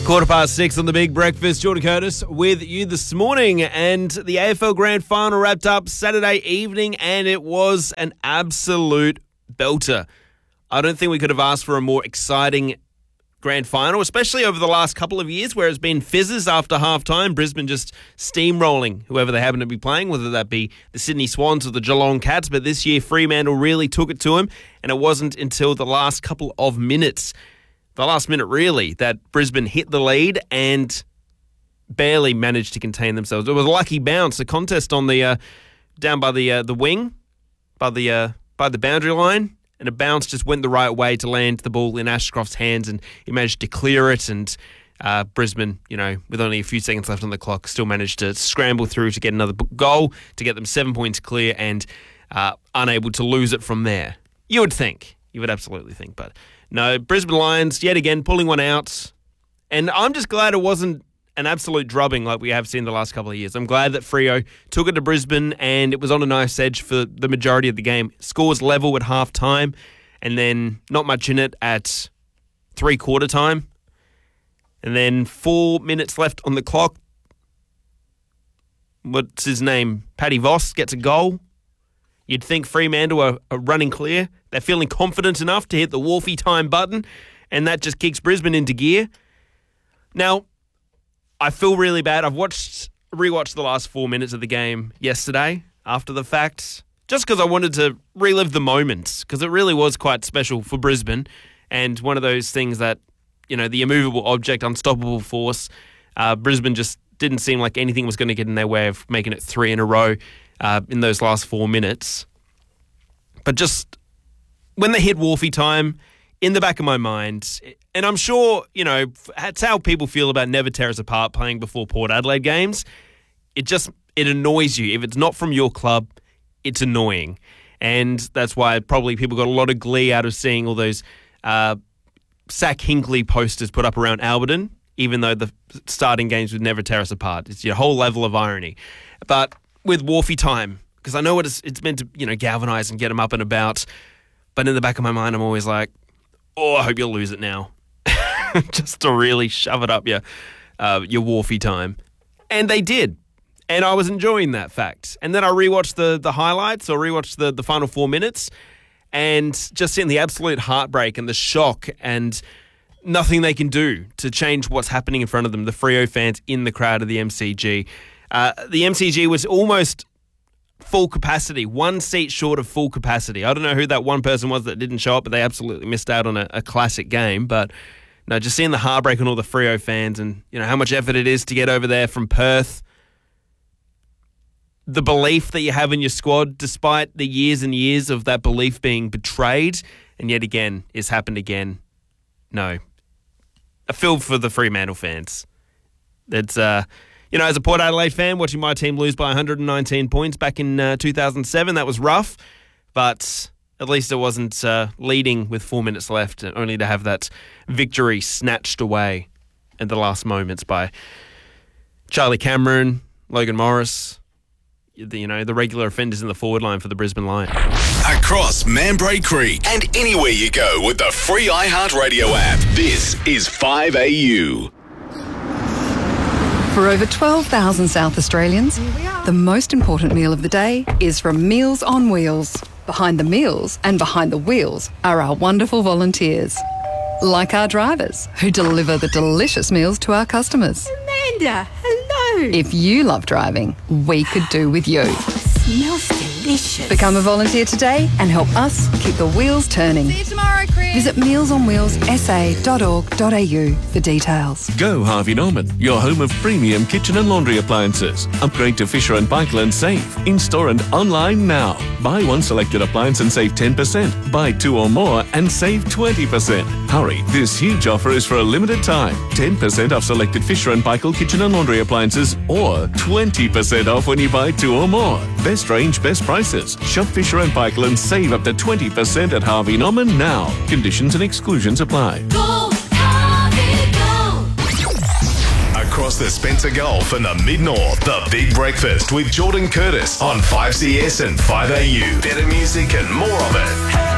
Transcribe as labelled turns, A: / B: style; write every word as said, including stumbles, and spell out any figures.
A: Quarter past six on the Big Breakfast. Jordan Curtis with you this morning. And the A F L Grand Final wrapped up Saturday evening, and it was an absolute belter. I don't think we could have asked for a more exciting Grand Final, especially over the last couple of years where it's been fizzes after halftime. Brisbane just steamrolling whoever they happen to be playing, whether that be the Sydney Swans or the Geelong Cats. But this year, Fremantle really took it to him, and it wasn't until the last couple of minutes The last minute, really, that Brisbane hit the lead and barely managed to contain themselves. It was a lucky bounce, a contest on the uh, down by the uh, the wing, by the uh, by the boundary line, and a bounce just went the right way to land the ball in Ashcroft's hands, and he managed to clear it. And uh, Brisbane, you know, with only a few seconds left on the clock, still managed to scramble through to get another goal to get them seven points clear, and uh, unable to lose it from there. You would think, you would absolutely think, but. No, Brisbane Lions, yet again, pulling one out. And I'm just glad it wasn't an absolute drubbing like we have seen the last couple of years. I'm glad that Freo took it to Brisbane and it was on a nice edge for the majority of the game. Scores level at half-time and then not much in it at three-quarter time. And then four minutes left on the clock. What's his name? Paddy Voss gets a goal. You'd think Fremantle are, are running clear. They're feeling confident enough to hit the Wolfie time button, and that just kicks Brisbane into gear. Now, I feel really bad. I've watched, rewatched the last four minutes of the game yesterday after the fact, just because I wanted to relive the moments, because it really was quite special for Brisbane, and one of those things that, you know, the immovable object, unstoppable force, uh, Brisbane just didn't seem like anything was going to get in their way of making it three in a row. Uh, in those last four minutes. But just when they hit Wolfie time, in the back of my mind, and I'm sure, you know, that's how people feel about Never Tear Us Apart playing before Port Adelaide games. It just, it annoys you. If it's not from your club, it's annoying. And that's why probably people got a lot of glee out of seeing all those uh, Sack Hinkley posters put up around Alberton, even though the starting games would never tear us apart. It's your whole level of irony. But with Wolfie time, because I know what it's, it's meant to, you know, galvanise and get them up and about. But in the back of my mind, I'm always like, oh, I hope you'll lose it now. Just to really shove it up your, uh, your Wolfie time. And they did. And I was enjoying that fact. And then I rewatched the the highlights or rewatched the, the final four minutes and just seeing the absolute heartbreak and the shock and nothing they can do to change what's happening in front of them, the Freo fans in the crowd of the M C G. Uh, the M C G was almost full capacity, one seat short of full capacity. I don't know who that one person was that didn't show up, but they absolutely missed out on a, a classic game. But no, just seeing the heartbreak on all the Freo fans and, you know, how much effort it is to get over there from Perth. The belief that you have in your squad, despite the years and years of that belief being betrayed, and yet again, it's happened again. No. I feel for the Fremantle fans. It's, uh... You know, as a Port Adelaide fan, watching my team lose by one hundred nineteen points back in uh, two thousand seven, that was rough. But at least it wasn't uh, leading with four minutes left, and only to have that victory snatched away at the last moments by Charlie Cameron, Logan Morris, the, you know, the regular offenders in the forward line for the Brisbane Lions.
B: Across Mambray Creek and anywhere you go with the free iHeartRadio app, this is five A U.
C: For over twelve thousand South Australians, the most important meal of the day is from Meals on Wheels. Behind the meals and behind the wheels are our wonderful volunteers, like our drivers who deliver the delicious meals to our customers.
D: Amanda, hello.
C: If you love driving, we could do with you.
D: Smells delicious.
C: Become a volunteer today and help us keep the wheels turning.
D: See you tomorrow, Chris.
C: Visit meals on wheels s a dot org dot a u for details.
E: Go Harvey Norman, your home of premium kitchen and laundry appliances. Upgrade to Fisher and Paykel and save. In-store and online now. Buy one selected appliance and save ten percent. Buy two or more and save twenty percent. Hurry, this huge offer is for a limited time. ten percent off selected Fisher and Paykel kitchen and laundry appliances or twenty percent off when you buy two or more. Best range, best prices. Shop Fisher and Paykel and save up to twenty percent at Harvey Norman now. Conditions and exclusions apply.
F: Go, Harvey, go!
B: Across the Spencer Gulf and the Mid-North, the Big Breakfast with Jordan Curtis on five C S and five A U. Better music and more of it.